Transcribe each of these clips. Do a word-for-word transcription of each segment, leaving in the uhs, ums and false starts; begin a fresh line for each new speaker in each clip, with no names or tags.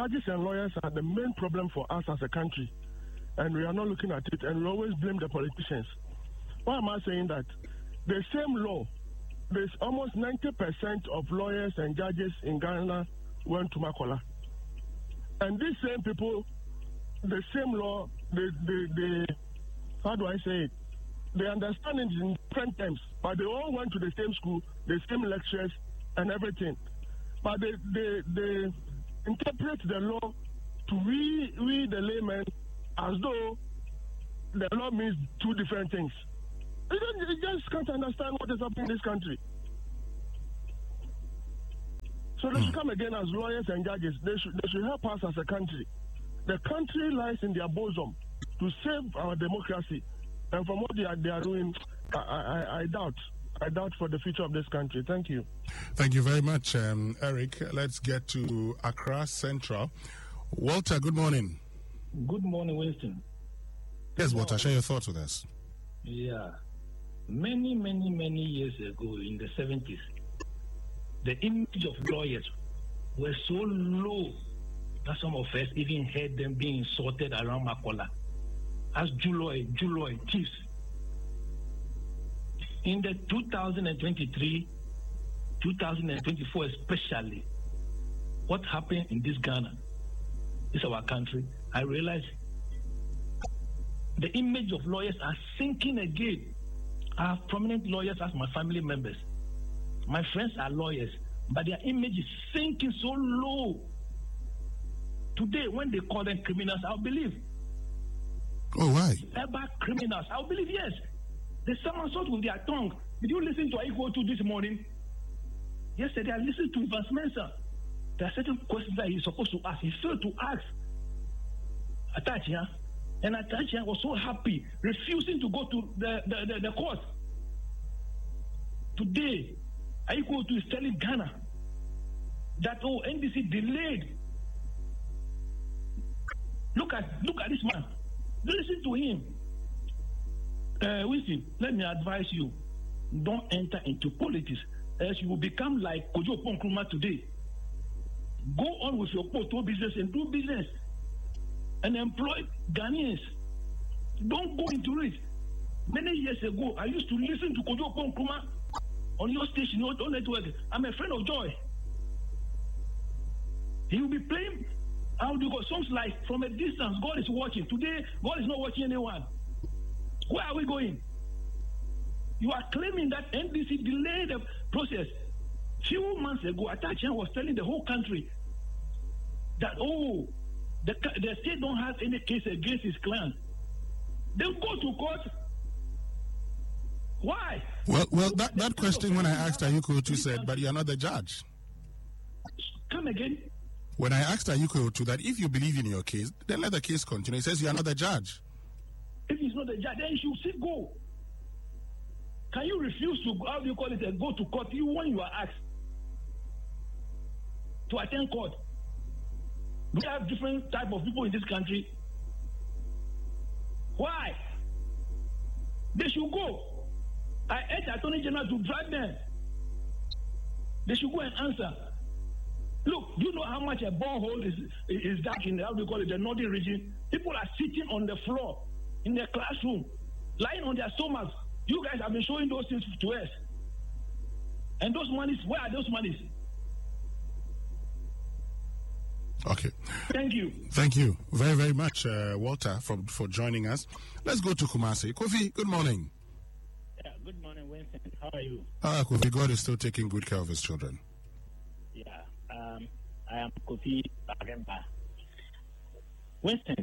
judges and lawyers are the main problem for us as a country, and we are not looking at it, and we always blame the politicians. Why am I saying that? The same law, there's almost ninety percent of lawyers and judges in Ghana went to Makola. And these same people, the same law, they, they, they, how do I say it? They understand it in different terms, but they all went to the same school, the same lectures, and everything. But they, they, they interpret the law to we, we the laymen, as though the law means two different things. You, don't, you just can't understand what is happening in this country. So they should come again as lawyers and judges. They should, they should help us as a country. The country lies in their bosom to save our democracy. And from what they are, they are doing, I, I, I doubt. I doubt for the future of this country. Thank you.
Thank you very much, um, Eric. Let's get to Accra Central. Walter, good morning.
Good morning, Winston.
Yes, Walter, share your thoughts with us.
Yeah. Many, many, many years ago in the seventies, the image of lawyers were so low that some of us even heard them being insulted around Makola as Juloy, Juloy, chiefs. In the two thousand twenty-three, two thousand twenty-four especially, what happened in this Ghana, this our country, I realize the image of lawyers are sinking again. I have prominent lawyers as my family members. My friends are lawyers, but their image is sinking so low. Today, when they call them criminals, I'll believe.
Oh, why?
Ever criminals, I'll believe, yes. They somersault with their tongue. Did you listen to Aiko to this morning? Yesterday, I listened to Evans Mensah. There are certain questions that he's supposed to ask. He failed to ask. Atachia. And Atachia was so happy, refusing to go to the, the, the, the court. Today, Aiko is telling Ghana that, oh, N D C delayed. Look at, look at this man. Listen to him. Uh, Winston, let me advise you, don't enter into politics, else you will become like Kojo Nkrumah today. Go on with your photo business and do business and employ Ghanaians. Don't go into it. Many years ago, I used to listen to Kojo Nkrumah on your station, your network. I'm a friend of Joy. He will be playing, how do you go, songs like From a Distance, God is watching. Today, God is not watching anyone. Where are we going? You are claiming that N D C delayed the process. Few months ago, Atachia was telling the whole country that, oh, the, the state don't have any case against his clan. Then go to court. Why?
Well, well, that, that question when I asked Ayuko Otu said, but you are not the judge.
Come again?
When I asked Ayuko Otu that if you believe in your case, then let the case continue. He says you are not the judge.
If he's not the judge, then he should still go. Can you refuse to, how do you call it, uh, go to court you when you are asked to attend court? We have different type of people in this country. Why? They should go. I urge Attorney General to drive them. They should go and answer. Look, do you know how much a borehole is, is dark in the, how do you call it, the northern region? People are sitting on the floor in their classroom, lying on their stomachs. You guys have been showing those things to us. And those monies, where are those monies?
Okay.
Thank you.
Thank you very, very much, uh, Walter, for, for joining us. Let's go to Kumasi. Kofi, good morning.
Yeah, good morning, Winston. How are you?
Ah, Kofi, God is still taking good care of his children.
Yeah, um, I am Kofi Bagemba. Winston,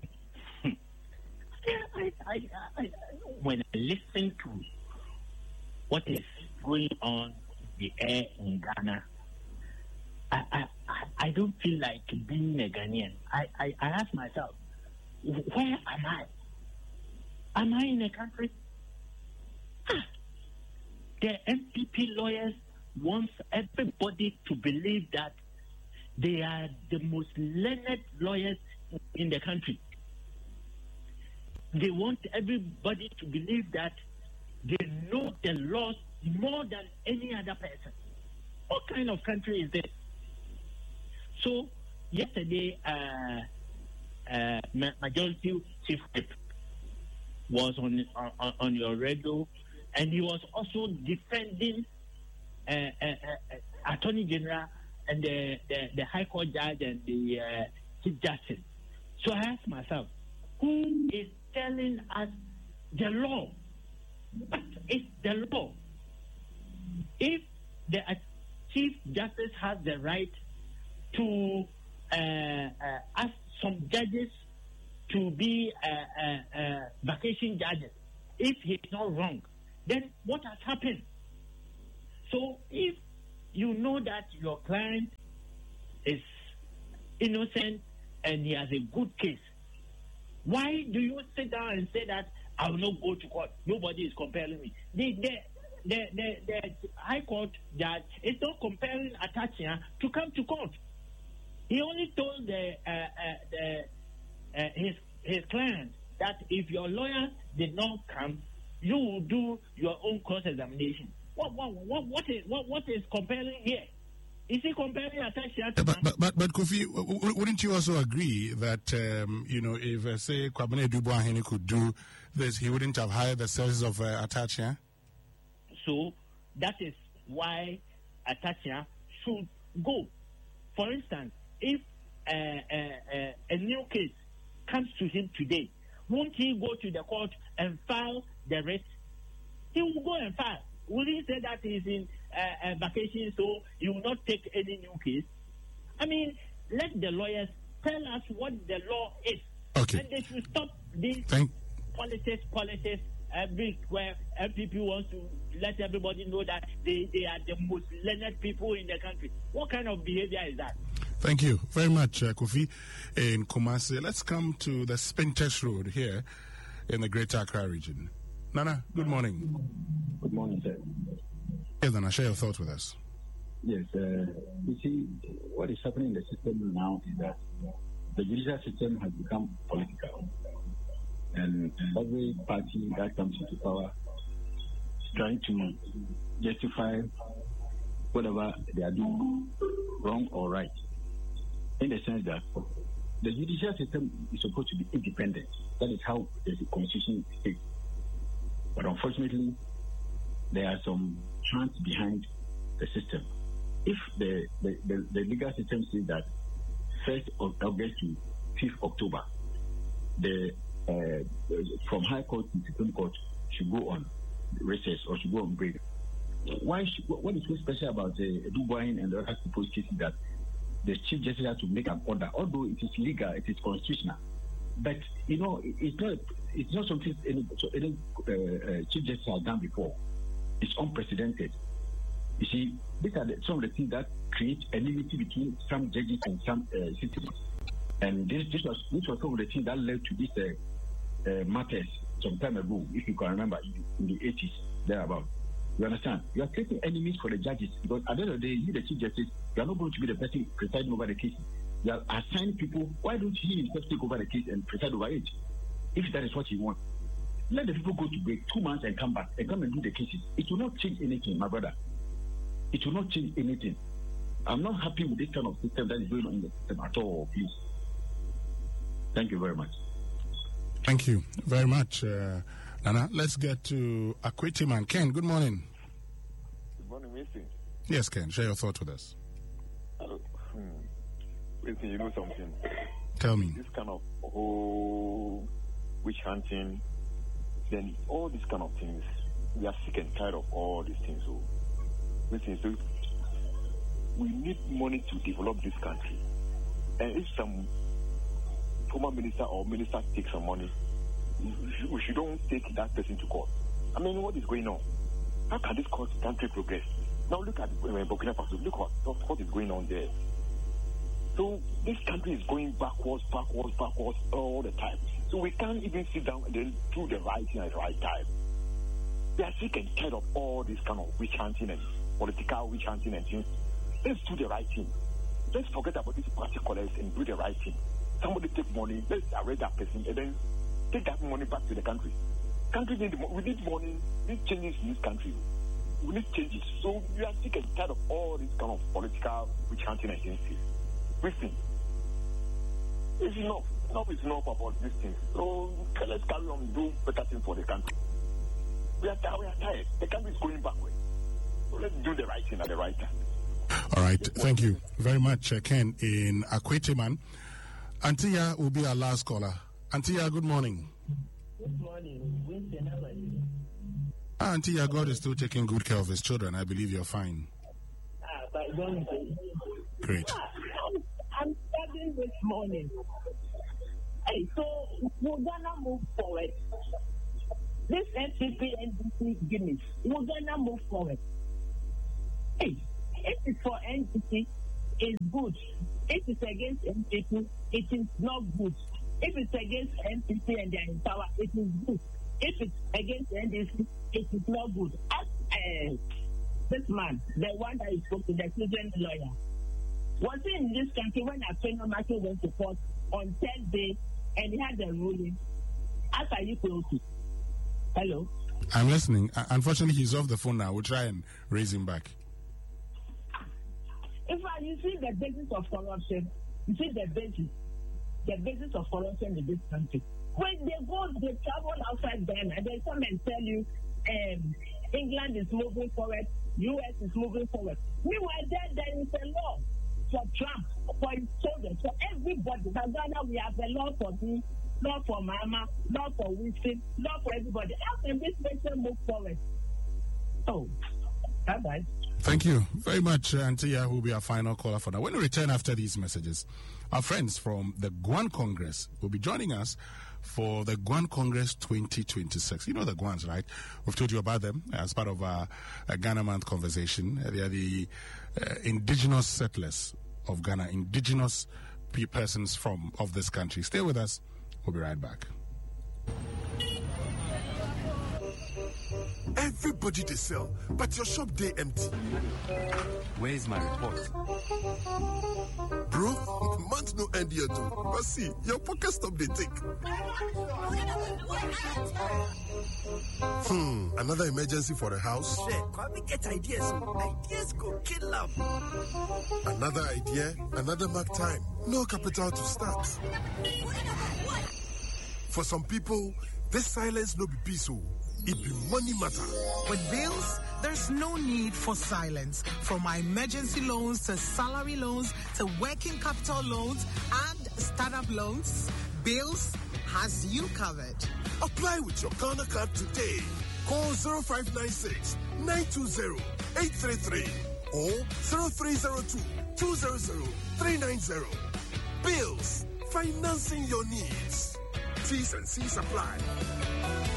I, I, I, when I listen to what is going on in the air in Ghana, I, I, I don't feel like being a Ghanaian. I, I, I ask myself, where am I? Am I in a country? Ah, the M P P lawyers want everybody to believe that they are the most learned lawyers in the country. They want everybody to believe that they know the laws more than any other person. What kind of country is this? So yesterday, uh, uh, Majority Chief Whip was on, on on your radio, and he was also defending uh, uh, uh, Attorney General and the, the, the High Court judge and the uh, Chief Justice. So I asked myself, who is telling us the law? What is the law? If the uh, Chief Justice has the right to uh, uh, ask some judges to be uh, uh, uh, vacation judges, if he's not wrong, then what has happened? So if you know that your client is innocent and he has a good case, why do you sit down and say that I will not go to court? Nobody is compelling me. The, the, the, the, the High Court judge is not compelling Atachia to come to court. He only told the, uh, uh, the uh, his his client that if your lawyer did not come, you will do your own cross-examination. What what what what is what what is compelling here? Is he comparing Atachia to?
But but but, but Kofi, wouldn't you also agree that um, you know, if uh, say Kwabena Dubois could do this, he wouldn't have hired the services of uh, Atachia?
So that is why Atachia should go. For instance, if uh, uh, uh, a new case comes to him today, won't he go to the court and file the writ? He will go and file. Will he say that he's in uh, uh, vacation, so he will not take any new case? I mean, let the lawyers tell us what the law is.
Okay.
And they should stop this
Thank-
politics, politics, everywhere M P P wants to let everybody know that they, they are the most learned people in the country. What kind of behavior is that?
Thank you very much, uh, Kofi in Kumasi. Let's come to the Spintex Road here in the Greater Accra region. Nana, good morning.
Good morning, sir.
Yes, Nana, share your thoughts with us.
Yes, uh, you see, what is happening in the system now is that the judicial system has become political. And every party that comes into power is trying to justify whatever they are doing, wrong or right. In the sense that the judicial system is supposed to be independent. That is how the constitution states. But unfortunately, there are some chants behind the system. If the, the, the, the legal system says that first of August to fifth October, the uh, from High Court to Supreme Court should go on recess or should go on break. Why? Should, what is so special about the uh, Dubois and the other supposed cases that the Chief Justice has to make an order, although it is legal, it is constitutional. But you know, it, it's not it's not something any, so any uh, uh, Chief Justice has done before. It's unprecedented. You see, these are the, some of the things that create enmity between some judges and some uh, citizens. And this this was this was some of the things that led to these uh, uh, matters some time ago, if you can remember, in the eighties, thereabout. You understand? You are creating enemies for the judges because at the end of the day, you, the Chief Justice, you are not going to be the person presiding over the case. You are assigned people. Why don't he himself take over the case and preside over it? If that is what you want, let the people go to break two months and come back and come and do the cases. It will not change anything, my brother. It will not change anything. I'm not happy with this kind of system that is going on in the system at all, please. Thank you very much.
Thank you very much, uh, Nana. Let's get to Akweti Man. Ken, good morning.
Good morning, Mister.
Yes, Ken, share your thoughts with us.
Uh, hmm. Listen, you know something?
Tell me.
This kind of whole witch hunting, then all these kind of things, we are sick and tired of all these things. So, listen, so we need money to develop this country. And if some former minister or minister takes some money, we shouldn't take that person to court. I mean, what is going on? How can this country progress? Now look at uh, Burkina Faso. Look what, what is going on there. So this country is going backwards, backwards, backwards all the time. So we can't even sit down and then do the right thing at the right time. We are sick and tired of all this kind of witch hunting and political witch hunting and things. Let's do the right thing. Let's forget about these particulars and do the right thing. Somebody take money, let's arrest that person, and then take that money back to the country. Country need we need money, we need changes in this country. We need changes. So we are sick and tired of all this kind of political witch hunting and things. Listen, It's enough. Enough is enough about these things. So let's carry on, do better things for the country. We are, we are tired. The country is going backward. So let's do the right thing at the right time.
All right. Thank you very much, uh, Ken, in Akwete-Man. Antia will be our last caller. Antia, good morning.
Good morning.
Ah, Antia, God is still taking good care of his children. I believe you're fine.
Ah, but don't.
Great.
Ah, I'm, I'm studying this morning. Hey, so we're gonna move forward. This N P P and N D C gimmicks, we're gonna move forward. Hey, if it's for N D C, it's good. If it's against N P P, it is not good. If it's against N P P and they are in power, it is good. If it's against N D C, it is not good. As uh, this man, the one that is spoke to, the children's lawyer, was in this country when Attorney Matthew went to court on Thursday and he had the ruling. As are you close to? Hello?
I'm listening. Uh, unfortunately, he's off the phone now. We'll try and raise him back.
In fact, you see the basis of corruption, you see the basis, the basis of corruption in this country. When they go, they travel outside Ghana, they come and tell you um, England is moving forward, U S is moving forward. Meanwhile, there, there is a law for Trump, for his soldiers, for everybody. In Ghana, we have a law for me, law for Mama, law for Winston, law for everybody. How can this nation move forward? Oh, bye-bye.
Thank you very much, Antia, who will be our final caller for now. When we return after these messages, our friends from the Guan Congress will be joining us for the Guan Congress twenty twenty-six. You know the Guans, right? We've told you about them as part of our, our Ghana Month conversation. They are the uh, indigenous settlers of Ghana, indigenous persons from of this country. Stay with us. We'll be right back.
Everybody they sell, but your shop they empty.
Where's my report?
Bro, month no end here too. But see, your pocket stop they take. Hmm, another emergency for the house.
Shit, come get ideas. Ideas go kill up.
Another idea, another mark time. No capital to start. For some people, this silence no be peaceful. It be money matter.
With bills, there's no need for silence. From my emergency loans to salary loans to working capital loans and startup loans, Bills has you covered.
Apply with your Ghana card today. Call zero five nine six, nine two zero, eight three three or zero three zero two, two zero zero, three nine zero. Bills, financing your needs. T's and C's apply.